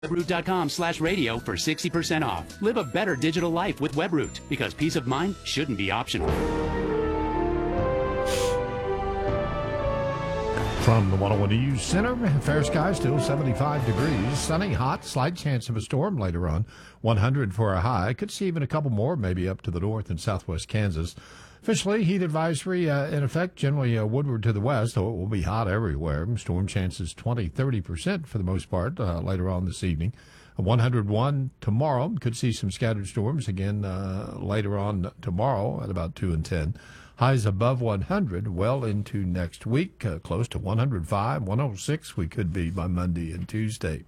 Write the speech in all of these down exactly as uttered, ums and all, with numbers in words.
Webroot.com slash radio for sixty percent off. Live a better digital life with Webroot, because peace of mind shouldn't be optional. From the one oh one News Center, fair sky, still seventy-five degrees. Sunny, hot, slight chance of a storm later on. one hundred for a high. Could see even a couple more, maybe up to the north and southwest Kansas. Officially, heat advisory uh, in effect, generally uh, woodward to the west, though it will be hot everywhere. Storm chances twenty, thirty percent for the most part uh, later on this evening. one hundred one tomorrow. Could see some scattered storms again uh, later on tomorrow at about two and ten. Highs above one hundred well into next week, uh, close to one hundred five, one oh six we could be by Monday and Tuesday.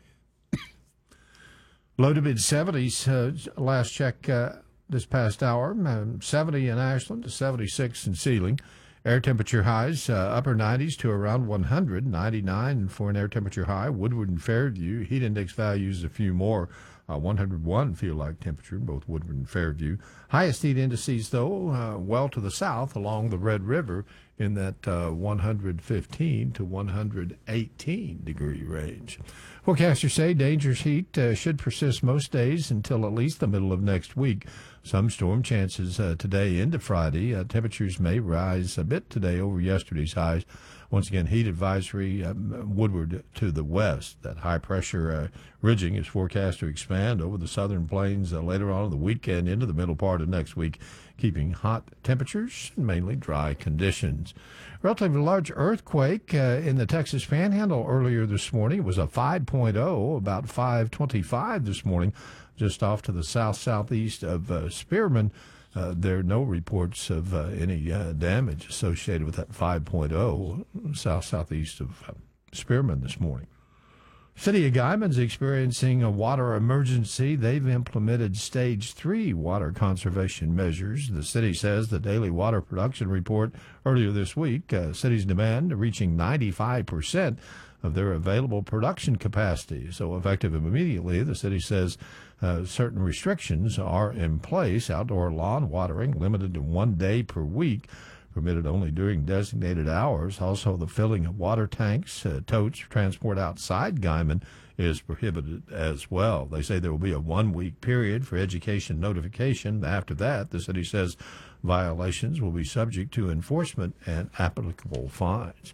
Low to mid seventies, uh, last check uh, this past hour, um, seventy in Ashland, seventy-six in Sealing. Air temperature highs, uh, upper nineties to around one hundred, ninety-nine for an air temperature high. Woodward and Fairview, heat index values a few more. Uh, one hundred one feel-like temperature in both Woodward and Fairview. Highest heat indices, though, uh, well to the south along the Red River in that uh, one hundred fifteen to one hundred eighteen degree range. Forecasters say dangerous heat uh, should persist most days until at least the middle of next week. Some storm chances uh, today into Friday. Uh, temperatures may rise a bit today over yesterday's highs. Once again, heat advisory um, woodward to the west. That high-pressure uh, ridging is forecast to expand over the southern plains uh, later on in the weekend into the middle part of next week, keeping hot temperatures and mainly dry conditions. Relatively large earthquake uh, in the Texas Panhandle earlier this morning. It was a five point oh, about five twenty-five this morning, just off to the south-southeast of uh, Spearman. Uh, there are no reports of uh, any uh, damage associated with that five point oh south-southeast of uh, Spearman this morning. City of Guyman's experiencing a water emergency. They've implemented stage three water conservation measures. The city says the daily water production report earlier this week, uh, city's demand reaching ninety-five percent of their available production capacity. So effective immediately, the city says uh, certain restrictions are in place. Outdoor lawn watering limited to one day per week, permitted only during designated hours. Also, the filling of water tanks, uh, totes, transport outside Guyman is prohibited as well. They say there will be a one-week period for education notification. After that, the city says violations will be subject to enforcement and applicable fines.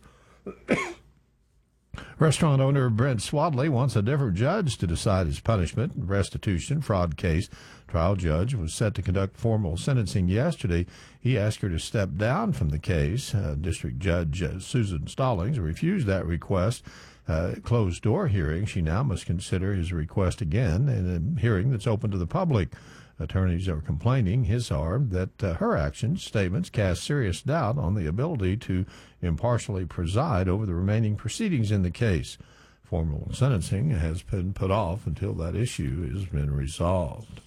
Restaurant owner Brent Swadley wants a different judge to decide his punishment and restitution fraud case. Trial judge was set to conduct formal sentencing yesterday. He asked her to step down from the case. Uh, District Judge uh, Susan Stallings refused that request. Uh, closed-door hearing, she now must consider his request again in a hearing that's open to the public. Attorneys are complaining, his are, that uh, her actions, statements cast serious doubt on the ability to impartially preside over the remaining proceedings in the case. Formal sentencing has been put off until that issue has been resolved.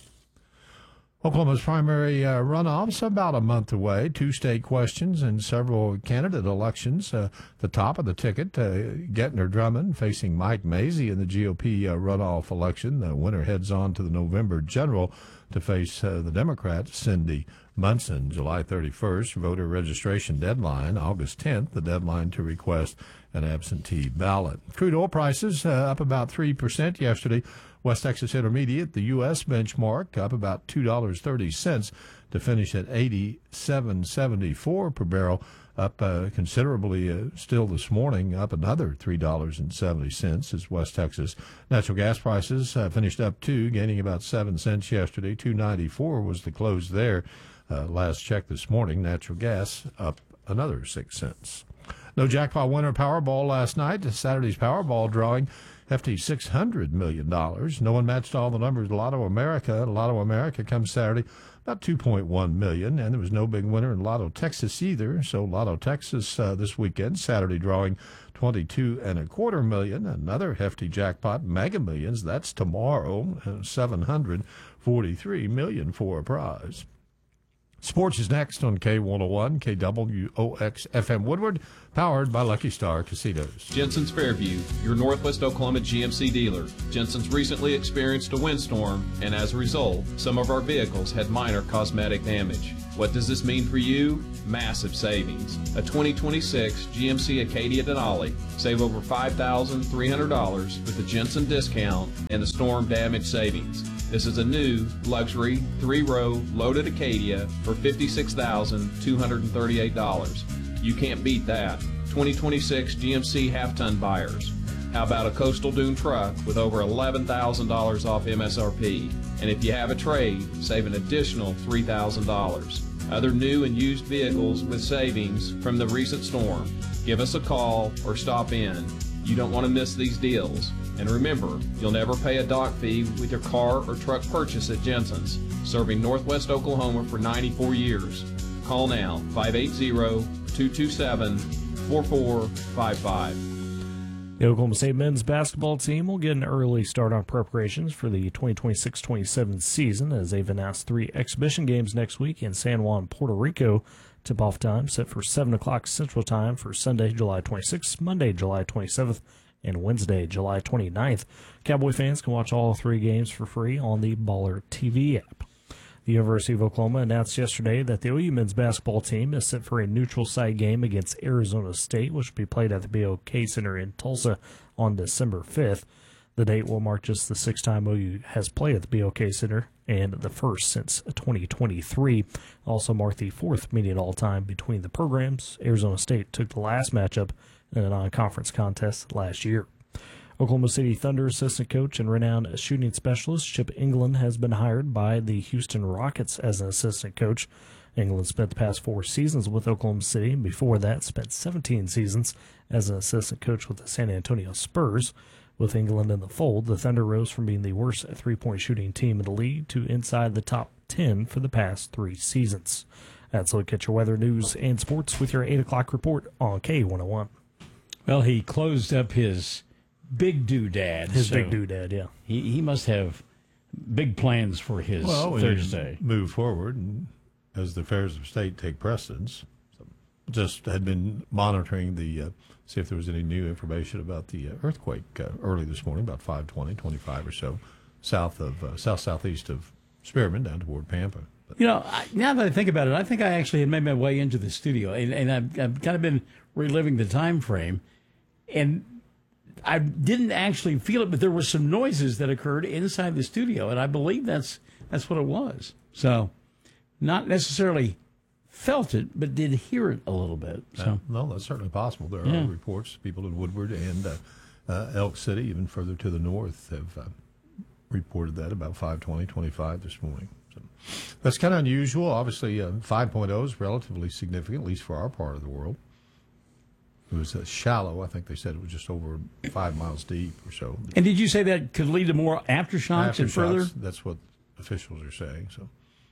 Oklahoma's primary uh, runoffs about a month away. Two state questions and several candidate elections. Uh, the top of the ticket, uh, Gettner Drummond facing Mike Mazzei in the G O P uh, runoff election. The winner heads on to the November general to face uh, the Democrat Cindy Munson. July thirty-first, voter registration deadline. August tenth, the deadline to request an absentee ballot. Crude oil prices uh, up about three percent yesterday. West Texas Intermediate, the U S benchmark, up about two dollars and thirty cents to finish at eighty-seven seventy-four per barrel, up uh, considerably uh, still this morning, up another three dollars and seventy cents as West Texas. Natural gas prices uh, finished up two, gaining about seven cents yesterday. two ninety-four was the close there. Uh, last check this morning, natural gas up another six cents. No jackpot winner Powerball last night. Saturday's Powerball drawing, hefty six hundred million dollars. No one matched all the numbers. Lotto America. Lotto America comes Saturday, about two point one million dollars. And there was no big winner in Lotto Texas either. So Lotto Texas uh, this weekend, Saturday drawing twenty-two and a quarter million. Another hefty jackpot, Mega Millions. That's tomorrow, uh, seven hundred forty-three million dollars for a prize. Sports is next on K one oh one, K W O X F M Woodward, powered by Lucky Star Casinos. Jensen's Fairview, your Northwest Oklahoma G M C dealer. Jensen's recently experienced a windstorm, and as a result, some of our vehicles had minor cosmetic damage. What does this mean for you? Massive savings. A twenty twenty-six G M C Acadia Denali. Save over five thousand three hundred dollars with the Jensen discount and the storm damage savings. This is a new luxury three-row loaded Acadia for fifty-six thousand two hundred thirty-eight dollars. You can't beat that. twenty twenty-six G M C half-ton buyers. How about a Coastal Dune truck with over eleven thousand dollars off M S R P? And if you have a trade, save an additional three thousand dollars. Other new and used vehicles with savings from the recent storm. Give us a call or stop in. You don't want to miss these deals. And remember, you'll never pay a dock fee with your car or truck purchase at Jensen's, serving Northwest Oklahoma for ninety-four years. Call now, five eight zero, two two seven, four four five five. The Oklahoma State men's basketball team will get an early start on preparations for the twenty twenty-six twenty-seven season as they've announced three exhibition games next week in San Juan, Puerto Rico. Tip-off time set for seven o'clock Central Time for Sunday, July twenty-sixth, Monday, July twenty-seventh, and Wednesday, July twenty-ninth. Cowboy fans can watch all three games for free on the Baller T V app. The University of Oklahoma announced yesterday that the O U men's basketball team is set for a neutral site game against Arizona State, which will be played at the B O K Center in Tulsa on December fifth. The date will mark just the sixth time O U has played at the B O K Center and the first since twenty twenty-three. Also mark the fourth meeting all-time between the programs. Arizona State took the last matchup in a non-conference contest last year. Oklahoma City Thunder assistant coach and renowned shooting specialist Chip England has been hired by the Houston Rockets as an assistant coach. England spent the past four seasons with Oklahoma City, and before that spent seventeen seasons as an assistant coach with the San Antonio Spurs. With England in the fold, the Thunder rose from being the worst three-point shooting team in the league to inside the top ten for the past three seasons. That's a look at your weather, news, and sports with your eight o'clock report on K one oh one. Well, he closed up his big doodad. His so big doodad, yeah. He he must have big plans for his well, Thursday. Move forward, and as the affairs of state take precedence, just had been monitoring the, uh, see if there was any new information about the uh, earthquake uh, early this morning, about five twenty, twenty-five or so, south of, uh, south-southeast of Spearman down toward Pampa. But, you know, I, now that I think about it, I think I actually had made my way into the studio, and, and I've, I've kind of been reliving the time frame, and I didn't actually feel it, but there were some noises that occurred inside the studio, and I believe that's that's what it was. So, not necessarily felt it, but did hear it a little bit. So, uh, no, that's certainly possible. There Yeah. are reports. People in Woodward and uh, uh, Elk City, even further to the north, have uh, reported that about five twenty, twenty-five this morning. So that's kind of unusual. Obviously, uh, five point oh is relatively significant, at least for our part of the world. It was uh, shallow. I think they said it was just over five miles deep or so. and did you say that could lead to more aftershocks and further? Aftershocks, that's what officials are saying. So,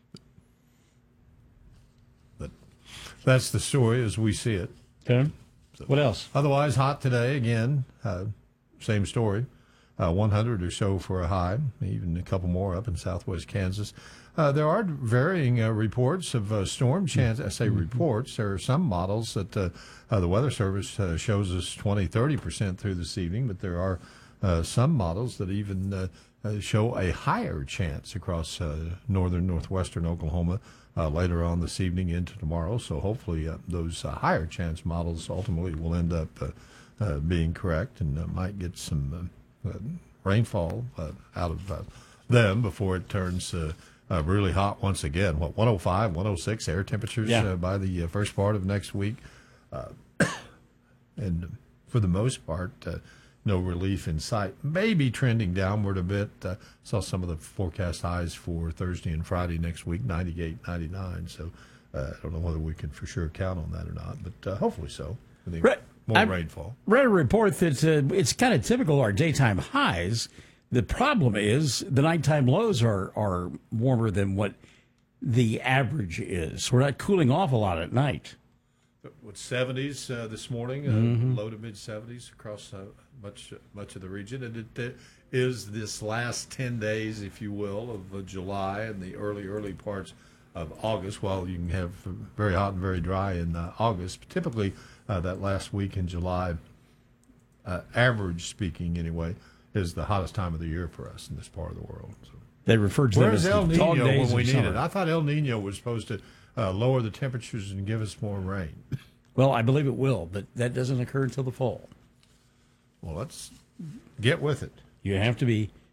but that's the story as we see it. Okay. What else? Otherwise, hot today again. Uh, same story. Uh, one hundred or so for a high, even a couple more up in southwest Kansas. Uh, there are varying uh, reports of uh, storm chance. I say reports. There are some models that uh, uh, the Weather Service uh, shows us twenty, thirty percent through this evening, but there are uh, some models that even uh, uh, show a higher chance across uh, northern, northwestern Oklahoma uh, later on this evening into tomorrow. So hopefully uh, those uh, higher chance models ultimately will end up uh, uh, being correct and uh, might get some uh, uh, rainfall uh, out of uh, them before it turns uh, Uh, really hot once again. What, one oh five, one oh six air temperatures Yeah. uh, by the uh, first part of next week. Uh, and for the most part, uh, no relief in sight. Maybe trending downward a bit. Uh, saw some of the forecast highs for Thursday and Friday next week, ninety-eight, ninety-nine. So uh, I don't know whether we can for sure count on that or not, but uh, hopefully so. I think Right. more I'm- rainfall. Read a report that uh, it's kind of typical of our daytime highs. The problem is the nighttime lows are, are warmer than what the average is. We're not cooling off a lot at night. With seventies uh, this morning, uh, Mm-hmm. low to mid seventies across uh, much much of the region, and it uh, is this last ten days, if you will, of uh, July and the early early parts of August. While you can have very hot and very dry in uh, August, but typically uh, that last week in July, uh, average speaking anyway, is the hottest time of the year for us in this part of the world. So. They referred to them Where's as El the dog Nino days when we of need summer. it? I thought El Nino was supposed to uh, lower the temperatures and give us more rain. Well, I believe it will, but that doesn't occur until the fall. Well, let's get with it. You have to be